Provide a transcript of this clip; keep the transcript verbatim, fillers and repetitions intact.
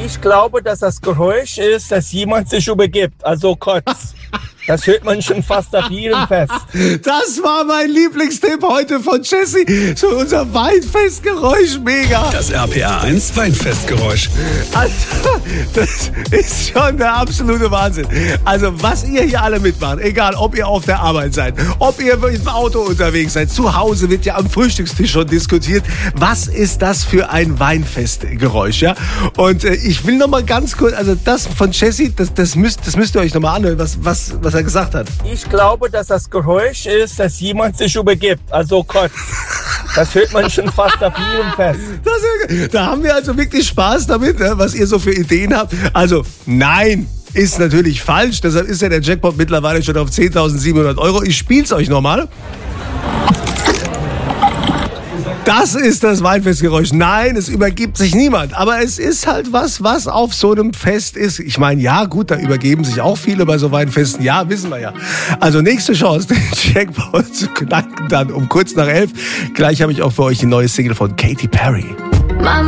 Ich glaube, dass das Geräusch ist, dass jemand sich übergibt, also kotzt. Das hört man schon fast auf jedem Fest. Das war mein Lieblingstipp heute von Jesse. So unser Weinfestgeräusch, mega. Das R P R eins Weinfestgeräusch. Also, das ist schon der absolute Wahnsinn. Also, was ihr hier alle mitmacht, egal ob ihr auf der Arbeit seid, ob ihr im Auto unterwegs seid, zu Hause wird ja am Frühstückstisch schon diskutiert. Was ist das für ein Weinfestgeräusch, ja? Und äh, ich will noch mal ganz kurz, also das von Jesse, das, das, müsst, das müsst ihr euch noch mal anhören, was, was, was er gesagt hat. Ich glaube, dass das Geräusch ist, dass jemand sich übergibt, also kotzt. Das hört man schon fast auf jedem Fest. Das, da haben wir also wirklich Spaß damit, was ihr so für Ideen habt. Also, nein, ist natürlich falsch. Deshalb ist ja der Jackpot mittlerweile schon auf zehntausendsiebenhundert Euro. Ich spiel's euch nochmal. Das ist das Weinfestgeräusch. Nein, es übergibt sich niemand. Aber es ist halt was, was auf so einem Fest ist. Ich meine, ja gut, da übergeben sich auch viele bei so Weinfesten. Ja, wissen wir ja. Also nächste Chance, den Jackpot zu knacken, dann um kurz nach elf. Gleich habe ich auch für euch die neue Single von Katy Perry.